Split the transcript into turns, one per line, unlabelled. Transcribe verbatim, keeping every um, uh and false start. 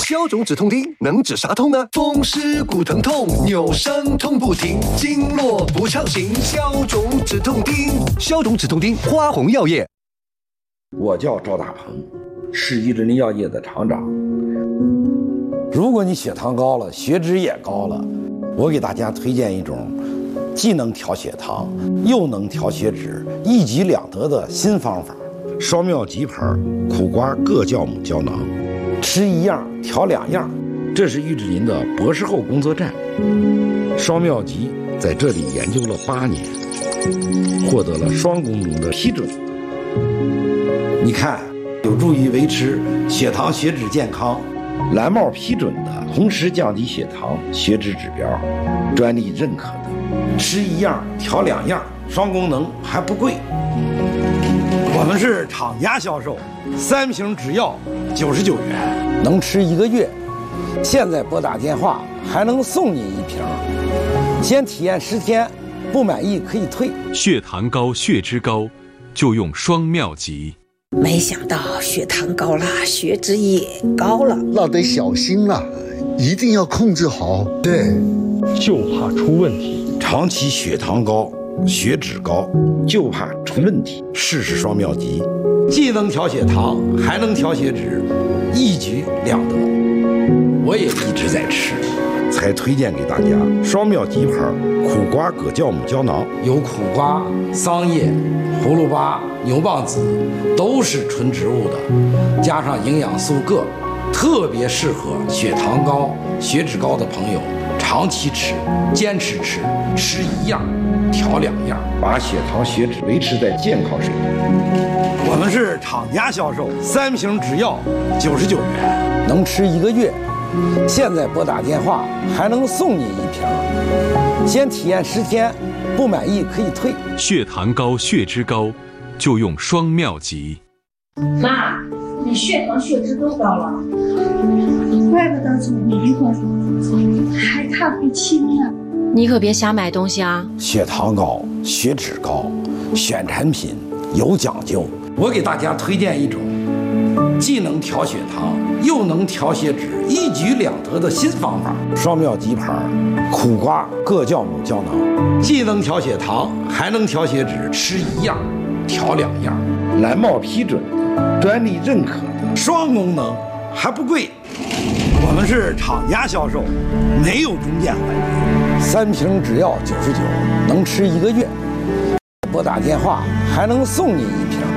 消肿止痛丁能止啥痛呢？风湿骨疼痛，扭伤痛不停，经络不畅行，消肿止痛丁。消肿止痛丁，花红药业。
我叫赵大鹏，是玉林药业的厂长。如果你血糖高了，血脂也高了，我给大家推荐一种既能调血糖又能调血脂，一举两得的新方法——双妙吉牌苦瓜各酵母胶囊。吃一样调两样，这是玉芝林的博士后工作站。双妙吉在这里研究了八年，获得了双功能的批准。你看，有助于维持血糖血脂健康，蓝帽批准的，同时降低血糖血脂指标，专利认可的。吃一样调两样，双功能还不贵。我们是厂家销售，三瓶只要九十九元，能吃一个月。现在拨打电话还能送你一瓶，先体验十天，不满意可以退。
血糖高、血脂高，就用双妙吉。
没想到血糖高了，血脂也高了，
那得小心了，一定要控制好。
对，就怕出问题。
长期血糖高、血脂高，就怕出问题。试试双妙吉，既能调血糖，还能调血脂，一举两得。我也一直在吃，才推荐给大家双妙吉牌苦瓜葛酵母胶囊。有苦瓜、桑叶、葫芦巴、牛蒡子，都是纯植物的，加上营养素铬，特别适合血糖高、血脂高的朋友长期吃，坚持吃，吃一样调两样，把血糖血脂维持在健康水平。我们是厂家销售，三瓶只要九十九元，能吃一个月。现在拨打电话还能送你一瓶，先体验十天，不满意可以退。
血糖高、血脂高，就用双妙吉。
妈，你血糖血脂都高了，怪不得总迷糊，还看不清呢。
你可别瞎买东西啊！
血糖高、血脂高，选产品有讲究。我给大家推荐一种既能调血糖又能调血脂，一举两得的新方法——双妙吉牌苦瓜各酵母胶囊，既能调血糖，还能调血脂，吃一样调两样，蓝帽批准的，专利认可的，双功能还不贵。我们是厂家销售，没有中间环节，三瓶只要九十九，能吃一个月。拨打电话还能送你一瓶。